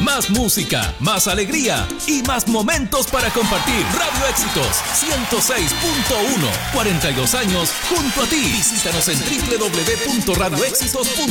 Más música, más alegría y más momentos para compartir. Radio Éxitos 106.1, 42 años junto a ti. Visítanos en www.radioexitos.com.